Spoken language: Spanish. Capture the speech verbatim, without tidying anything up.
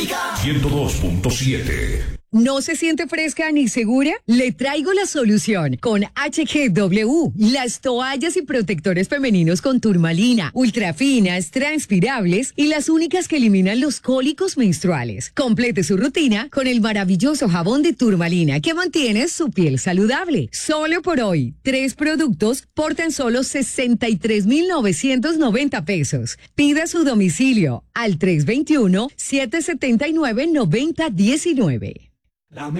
ciento dos punto siete. ¿No se siente fresca ni segura? Le traigo la solución con H G W, las toallas y protectores femeninos con turmalina, ultrafinas, transpirables y las únicas que eliminan los cólicos menstruales. Complete su rutina con el maravilloso jabón de turmalina que mantiene su piel saludable. Solo por hoy, tres productos por tan solo sesenta y tres mil novecientos noventa pesos. Pida su domicilio al tres dos uno, siete siete nueve, nueve cero uno nueve.